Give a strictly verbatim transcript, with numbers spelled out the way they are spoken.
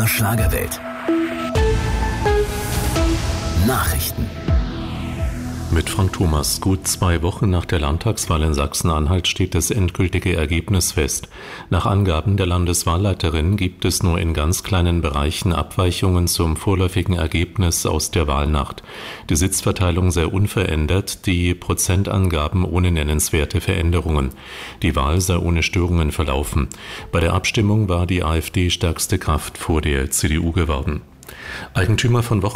H Schlagerwelt. Nachrichten. Mit Frank Thomas. Gut zwei Wochen nach der Landtagswahl in Sachsen-Anhalt steht das endgültige Ergebnis fest. Nach Angaben der Landeswahlleiterin gibt es nur in ganz kleinen Bereichen Abweichungen zum vorläufigen Ergebnis aus der Wahlnacht. Die Sitzverteilung sei unverändert, die Prozentangaben ohne nennenswerte Veränderungen. Die Wahl sei ohne Störungen verlaufen. Bei der Abstimmung war die AfD stärkste Kraft vor der C D U geworden. Eigentümer von